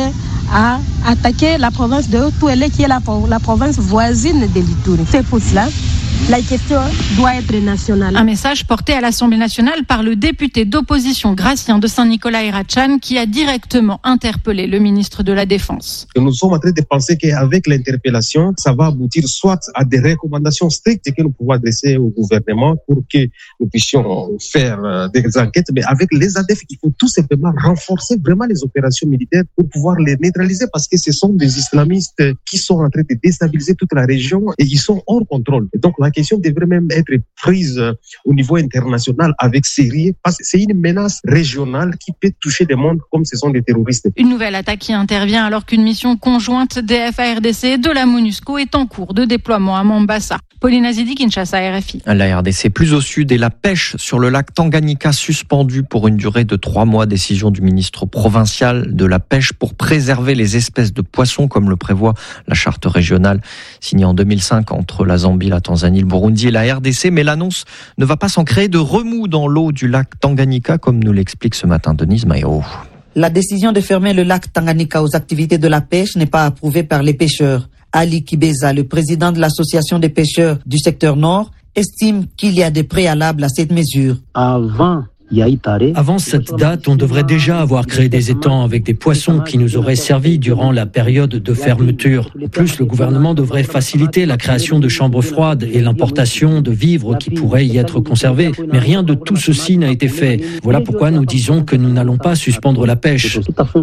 à attaquer la province de Haut-Touélé, qui est la, la province voisine de l'Ituri. C'est pour cela la question doit être nationale. Un message porté à l'Assemblée nationale par le député d'opposition Gratien de Saint-Nicolas Irachan qui a directement interpellé le ministre de la Défense. Nous sommes en train de penser qu'avec l'interpellation, ça va aboutir soit à des recommandations strictes que nous pouvons adresser au gouvernement pour que nous puissions faire des enquêtes, mais avec les A D F, il faut tout simplement renforcer vraiment les opérations militaires pour pouvoir les neutraliser parce que ce sont des islamistes qui sont en train de déstabiliser toute la région et ils sont hors contrôle. Et donc la question devrait même être prise au niveau international avec sérieux parce que c'est une menace régionale qui peut toucher des mondes comme ce sont des terroristes. Une nouvelle attaque qui intervient alors qu'une mission conjointe D F A R D C et de la MONUSCO est en cours de déploiement à Mombasa. Pauline Azidi, Kinshasa, R F I. La R D C plus au sud et la pêche sur le lac Tanganyika suspendue pour une durée de trois mois. Décision du ministre provincial de la pêche pour préserver les espèces de poissons comme le prévoit la charte régionale signée en deux mille cinq entre la Zambie, la Tanzanie, le Burundi et la R D C. Mais l'annonce ne va pas sans créer de remous dans l'eau du lac Tanganyika comme nous l'explique ce matin Denise Maïro. La décision de fermer le lac Tanganyika aux activités de la pêche n'est pas approuvée par les pêcheurs. Ali Kibeza, le président de l'association des pêcheurs du secteur nord, estime qu'il y a des préalables à cette mesure. Avant Avant cette date, on devrait déjà avoir créé des étangs avec des poissons qui nous auraient servi durant la période de fermeture. En plus, le gouvernement devrait faciliter la création de chambres froides et l'importation de vivres qui pourraient y être conservés. Mais rien de tout ceci n'a été fait. Voilà pourquoi nous disons que nous n'allons pas suspendre la pêche.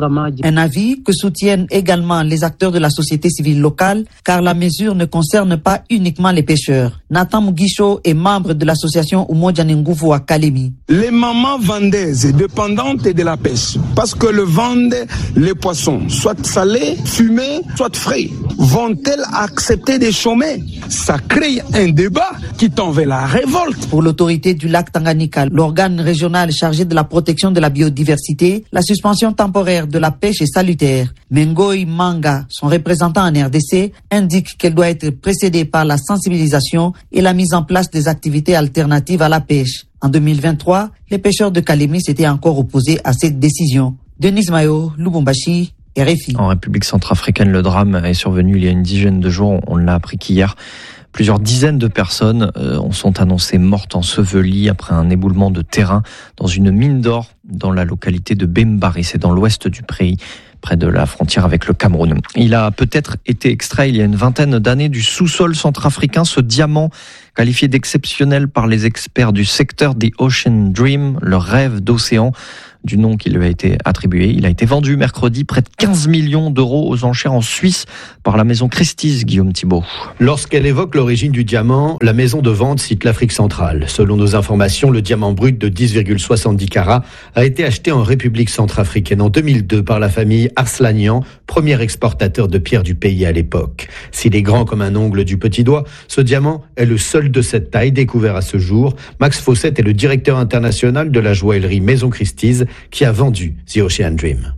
Un avis que soutiennent également les acteurs de la société civile locale, car la mesure ne concerne pas uniquement les pêcheurs. Nathan Mugisho est membre de l'association Umoja Nguvu à Kalemi. Les mamans vendeuses dépendantes de la pêche, parce que le vendent les poissons, soit salés, fumés, soit frais, vont-elles accepter de chômer? Ça crée un débat qui tend vers la révolte. Pour l'autorité du lac Tanganyika, l'organe régional chargé de la protection de la biodiversité, la suspension temporaire de la pêche est salutaire. Mengoy Manga, son représentant en R D C, indique qu'elle doit être précédée par la sensibilisation et la mise en place des activités alternatives à la pêche. En deux mille vingt-trois, les pêcheurs de Kalemi s'étaient encore opposés à cette décision. Denis Mayo, Lubumbashi, R F I. En République centrafricaine, le drame est survenu il y a une dizaine de jours. On l'a appris qu'hier, plusieurs dizaines de personnes euh, sont annoncées mortes ensevelies après un éboulement de terrain dans une mine d'or dans la localité de Bembari, c'est dans l'ouest du pays, près de la frontière avec le Cameroun. Il a peut-être été extrait il y a une vingtaine d'années du sous-sol centrafricain, ce diamant qualifié d'exceptionnel par les experts du secteur, The Ocean Dream, le rêve d'océan, du nom qui lui a été attribué. Il a été vendu mercredi près de quinze millions d'euros aux enchères en Suisse par la maison Christie's, Guillaume Thibault. Lorsqu'elle évoque l'origine du diamant, la maison de vente cite l'Afrique centrale. Selon nos informations, le diamant brut de dix virgule soixante-dix carats a été acheté en République centrafricaine en deux mille deux par la famille Arslanian, premier exportateur de pierres du pays à l'époque. S'il est grand comme un ongle du petit doigt, ce diamant est le seul de cette taille découvert à ce jour. Max Fawcett est le directeur international de la joaillerie Maison Christie's qui a vendu The Ocean Dream.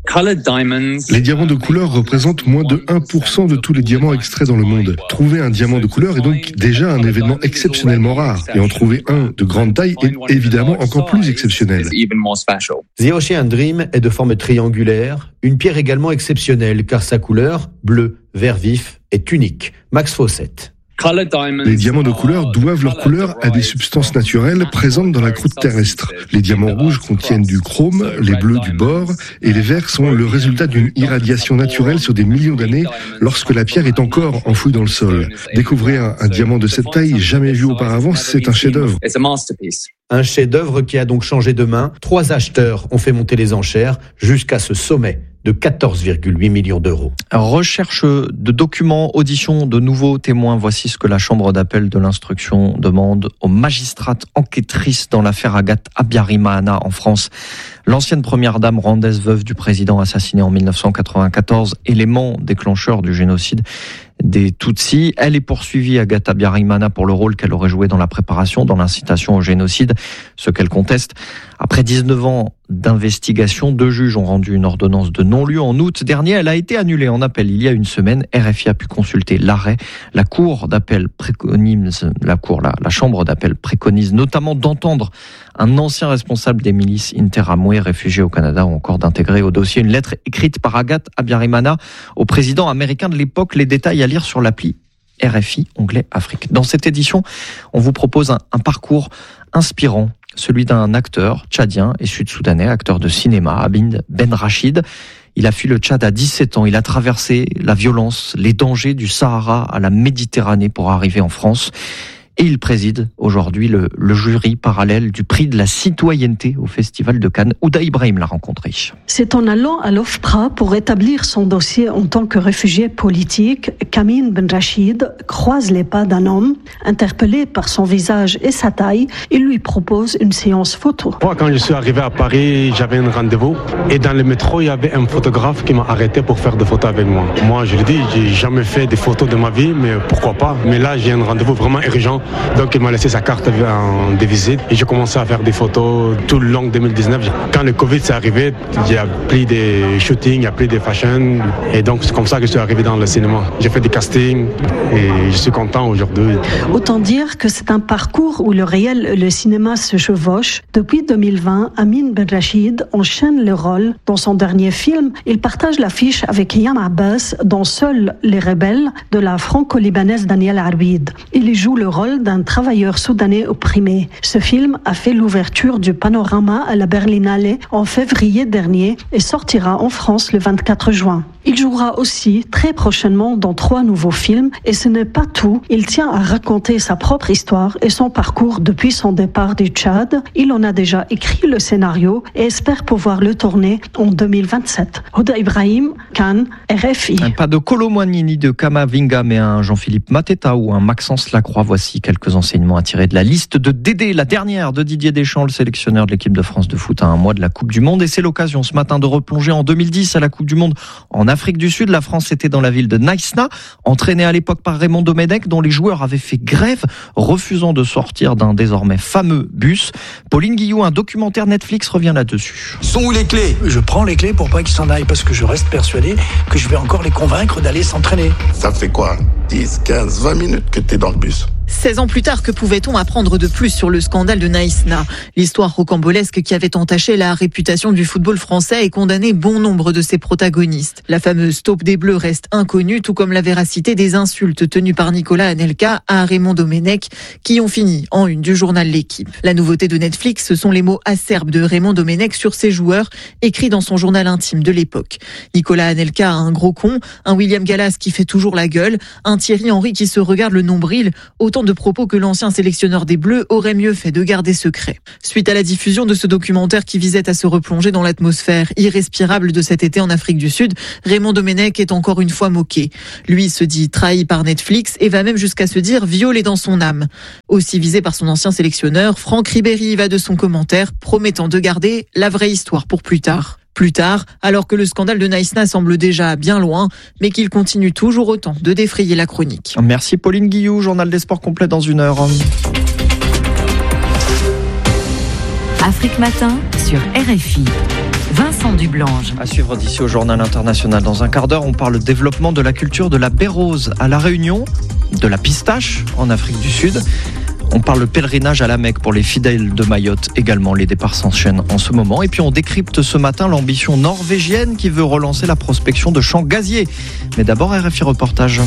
Les diamants de couleur représentent moins de un pour cent de tous les diamants extraits dans le monde. Trouver un diamant de couleur est donc déjà un événement exceptionnellement rare. Et en trouver un de grande taille est évidemment encore plus exceptionnel. The Ocean Dream est de forme triangulaire, une pierre également exceptionnelle car sa couleur, bleu, vert vif, est unique. Max Fawcett. Les diamants de couleur doivent leur couleur à des substances naturelles présentes dans la croûte terrestre. Les diamants rouges contiennent du chrome, les bleus du bore et les verts sont le résultat d'une irradiation naturelle sur des millions d'années lorsque la pierre est encore enfouie dans le sol. Découvrir un, un diamant de cette taille jamais vu auparavant, c'est un chef-d'œuvre. Un chef-d'œuvre qui a donc changé de main. Trois acheteurs ont fait monter les enchères jusqu'à ce sommet de quatorze virgule huit millions d'euros. Recherche de documents, audition de nouveaux témoins. Voici ce que la Chambre d'appel de l'instruction demande aux magistrates enquêtrices dans l'affaire Agathe Habyarimana en France. L'ancienne première dame rwandaise, veuve du président assassiné en dix-neuf cent quatre-vingt-quatorze, élément déclencheur du génocide des Tutsis. Elle est poursuivie, Agathe Habyarimana, pour le rôle qu'elle aurait joué dans la préparation, dans l'incitation au génocide, ce qu'elle conteste. Après dix-neuf ans d'investigation, deux juges ont rendu une ordonnance de non-lieu en août dernier. Elle a été annulée en appel il y a une semaine. R F I a pu consulter l'arrêt. La cour d'appel préconise, la cour, la, la chambre d'appel préconise notamment d'entendre un ancien responsable des milices Interamwe, réfugié au Canada, ou encore d'intégrer au dossier une lettre écrite par Agathe Habyarimana au président américain de l'époque. Les détails à lire sur l'appli R F I, onglet Afrique. Dans cette édition, on vous propose un, un parcours inspirant, celui d'un acteur tchadien et sud-soudanais, acteur de cinéma, Abind Ben Rachid. Il a fui le Tchad à dix-sept ans. Il a traversé la violence, les dangers du Sahara à la Méditerranée pour arriver en France. Et il préside aujourd'hui le, le jury parallèle du prix de la citoyenneté au Festival de Cannes. Ouda Ibrahim l'a rencontré. C'est en allant à l'OFPRA pour établir son dossier en tant que réfugié politique qu'Amin Ben Rachid croise les pas d'un homme. Interpellé par son visage et sa taille, il lui propose une séance photo. Moi, quand je suis arrivé à Paris, j'avais un rendez-vous. Et dans le métro, il y avait un photographe qui m'a arrêté pour faire des photos avec moi. Moi, je lui dis, j'ai jamais fait des photos de ma vie, mais pourquoi pas. Mais là, j'ai un rendez-vous vraiment urgent. Donc il m'a laissé sa carte de visite et j'ai commencé à faire des photos tout le long de deux mille dix-neuf. Quand le Covid s'est arrivé, il y a plus de shooting, il y a plus de fashion et donc c'est comme ça que je suis arrivé dans le cinéma. J'ai fait des castings et je suis content aujourd'hui. Autant dire que c'est un parcours où le réel et le cinéma se chevauchent. Depuis deux mille vingt, Amin Ben Rachid enchaîne le rôle. Dans son dernier film, il partage l'affiche avec Yam Abbas dans Seuls les rebelles de la franco-libanaise Danielle Arwid. Il y joue le rôle rôle d'un travailleur soudanais opprimé. Ce film a fait l'ouverture du Panorama à la Berlinale en février dernier et sortira en France le vingt-quatre juin. Il jouera aussi très prochainement dans trois nouveaux films et ce n'est pas tout. Il tient à raconter sa propre histoire et son parcours depuis son départ du Tchad. Il en a déjà écrit le scénario et espère pouvoir le tourner en deux mille vingt-sept. Houda Ibrahim, Cannes, R F I. Pas de Kolomoani ni de Kamavinga, mais un Jean-Philippe Mateta ou un Maxence Lacroix. Voici quelques enseignements à tirer de la liste de Dédé, la dernière de Didier Deschamps, le sélectionneur de l'équipe de France de foot à un mois de la Coupe du Monde. Et c'est l'occasion ce matin de replonger en deux mille dix à la Coupe du Monde en Afrique du Sud. La France était dans la ville de Naïsna, entraînée à l'époque par Raymond Domenech, dont les joueurs avaient fait grève, refusant de sortir d'un désormais fameux bus. Pauline Guillou, un documentaire Netflix revient là-dessus. Sont où les clés ? Je prends les clés pour pas qu'ils s'en aillent, parce que je reste persuadé que je vais encore les convaincre d'aller s'entraîner. Ça fait quoi ? dix, quinze, vingt minutes que t'es dans le bus. seize ans plus tard, que pouvait-on apprendre de plus sur le scandale de Naïsna ? L'histoire rocambolesque qui avait entaché la réputation du football français et condamné bon nombre de ses protagonistes. La fameuse taupe des Bleus reste inconnue, tout comme la véracité des insultes tenues par Nicolas Anelka à Raymond Domenech, qui ont fini en une du journal L'Équipe. La nouveauté de Netflix, ce sont les mots acerbes de Raymond Domenech sur ses joueurs, écrits dans son journal intime de l'époque. Nicolas Anelka a un gros con, un William Gallas qui fait toujours la gueule, un Thierry Henry qui se regarde le nombril, autant de propos que l'ancien sélectionneur des Bleus aurait mieux fait de garder secret. Suite à la diffusion de ce documentaire qui visait à se replonger dans l'atmosphère irrespirable de cet été en Afrique du Sud, Raymond Domenech est encore une fois moqué. Lui se dit trahi par Netflix et va même jusqu'à se dire violé dans son âme. Aussi visé par son ancien sélectionneur, Franck Ribéry va de son commentaire, promettant de garder la vraie histoire pour plus tard. Plus tard, alors que le scandale de Naïsna semble déjà bien loin, mais qu'il continue toujours autant de défrayer la chronique. Merci Pauline Guillou, journal des sports complet dans une heure. Afrique Matin sur R F I. Vincent Dublange. À suivre d'ici au Journal International. Dans un quart d'heure, on parle développement de la culture de la baie rose à La Réunion, de la pistache en Afrique du Sud. On parle pèlerinage à la Mecque pour les fidèles de Mayotte également. Les départs s'enchaînent en ce moment. Et puis on décrypte ce matin l'ambition norvégienne qui veut relancer la prospection de champs gaziers. Mais d'abord, R F I reportage.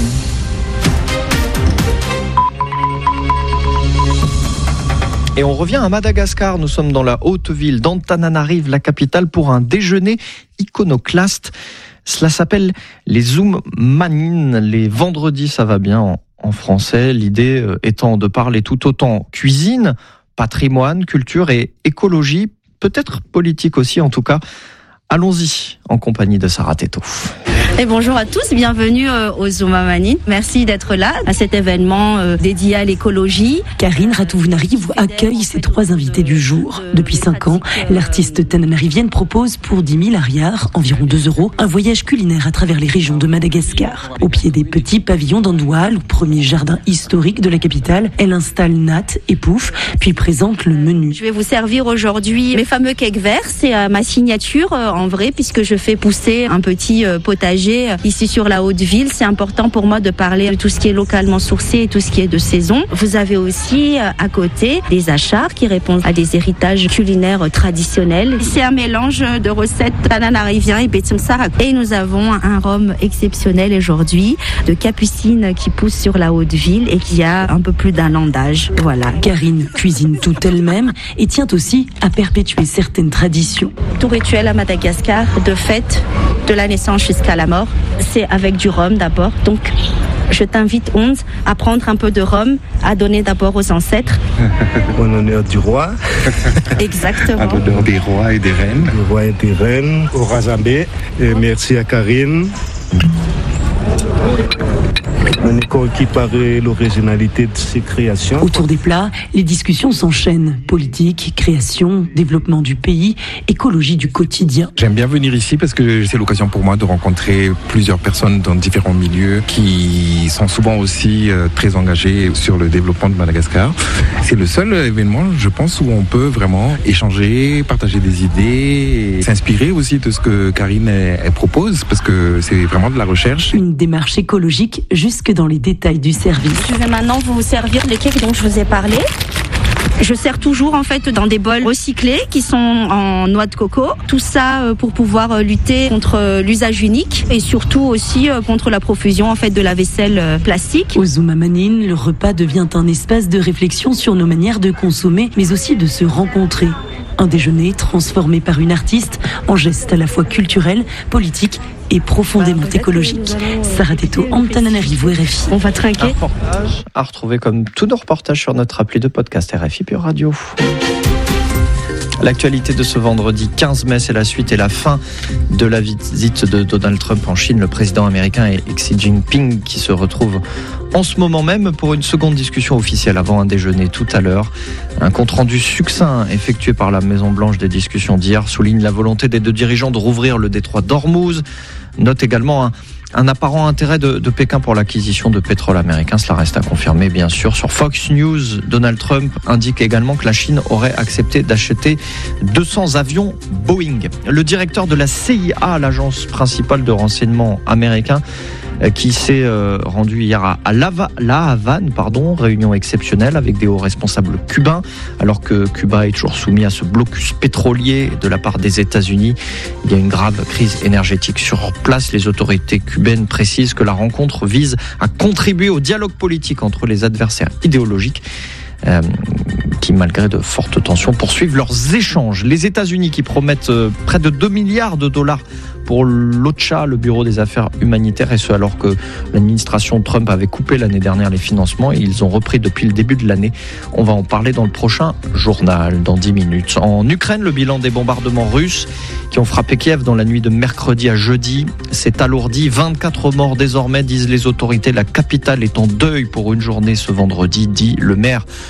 Et on revient à Madagascar. Nous sommes dans la haute ville d'Antananarive, la capitale, pour un déjeuner iconoclaste. Cela s'appelle les Zoom Manines. Les vendredis, ça va bien en en français, l'idée étant de parler tout autant cuisine, patrimoine, culture et écologie, peut-être politique aussi en tout cas. Allons-y en compagnie de Sarah Teto. Et bonjour à tous, bienvenue aux Zoom Manines. Merci d'être là à cet événement euh, dédié à l'écologie. Karine Ratouvnarive accueille ses trois invités du jour. Depuis cinq ans, l'artiste tananarivienne propose pour dix mille ariars, environ deux euros, un voyage culinaire à travers les régions de Madagascar. Au pied des petits pavillons d'Andoual, premier jardin historique de la capitale, elle installe Nat et Pouf, puis présente le menu. Je vais vous servir aujourd'hui mes fameux cakes verts. C'est euh, ma signature euh, en vrai, puisque je fais pousser un petit euh, potager ici sur la Haute-Ville. C'est important pour moi de parler de tout ce qui est localement sourcé et tout ce qui est de saison. Vous avez aussi à côté des achars qui répondent à des héritages culinaires traditionnels. C'est un mélange de recettes tananarivien et betimsarak. Et nous avons un rhum exceptionnel aujourd'hui de capucine qui pousse sur la Haute-Ville et qui a un peu plus d'un an d'âge. Voilà. Karine cuisine tout elle-même et tient aussi à perpétuer certaines traditions. Tout rituel à Madagascar, de fête, de la naissance jusqu'à la mort, c'est avec du rhum d'abord. Donc, je t'invite, Onze, à prendre un peu de rhum, à donner d'abord aux ancêtres. En honneur du roi. Exactement. En honneur des rois et des reines. Des rois et des reines. Au Razambé. Et merci à Karine. Une école qui paraît l'originalité de ses créations. Autour des plats, les discussions s'enchaînent. Politique, création, développement du pays, écologie du quotidien. J'aime bien venir ici parce que c'est l'occasion pour moi de rencontrer plusieurs personnes dans différents milieux qui sont souvent aussi très engagées sur le développement de Madagascar. C'est le seul événement, je pense, où on peut vraiment échanger, partager des idées, et s'inspirer aussi de ce que Karine elle, elle propose parce que c'est vraiment de la recherche. Une démarche écologique jusque dans les détails du service. Je vais maintenant vous servir les cakes dont je vous ai parlé. Je sers toujours en fait dans des bols recyclés qui sont en noix de coco. Tout ça pour pouvoir lutter contre l'usage unique et surtout aussi contre la profusion en fait de la vaisselle plastique. Au Zouma Manine, le repas devient un espace de réflexion sur nos manières de consommer, mais aussi de se rencontrer. Un déjeuner transformé par une artiste en geste à la fois culturel, politique et profondément écologique. Sarah Teto, Antananarivo, R F I. On va trinquer. Un reportage à retrouver comme tous nos reportages sur notre appli de podcast R F I Pure Radio. L'actualité de ce vendredi quinze mai, c'est la suite et la fin de la visite de Donald Trump en Chine. Le président américain et Xi Jinping qui se retrouvent en ce moment même pour une seconde discussion officielle avant un déjeuner tout à l'heure. Un compte-rendu succinct effectué par la Maison-Blanche des discussions d'hier souligne la volonté des deux dirigeants de rouvrir le détroit d'Ormuz. Note également un Un apparent intérêt de, de Pékin pour l'acquisition de pétrole américain. Cela reste à confirmer, bien sûr. Sur Fox News, Donald Trump indique également que la Chine aurait accepté d'acheter deux cents avions Boeing. Le directeur de la C I A, l'agence principale de renseignement américain, qui s'est euh, rendu hier à, à La, La Havane, pardon, réunion exceptionnelle avec des hauts responsables cubains, alors que Cuba est toujours soumis à ce blocus pétrolier de la part des États-Unis. Il y a une grave crise énergétique sur place. Les autorités cubaines précisent que la rencontre vise à contribuer au dialogue politique entre les adversaires idéologiques. Euh, qui, malgré de fortes tensions, poursuivent leurs échanges. Les États-Unis qui promettent euh, près de deux milliards de dollars pour l'OCHA, le Bureau des Affaires Humanitaires, et ce alors que l'administration Trump avait coupé l'année dernière les financements et ils ont repris depuis le début de l'année. On va en parler dans le prochain journal, dans dix minutes. En Ukraine, le bilan des bombardements russes qui ont frappé Kiev dans la nuit de mercredi à jeudi s'est alourdi. vingt-quatre morts désormais, disent les autorités. La capitale est en deuil pour une journée ce vendredi, dit le maire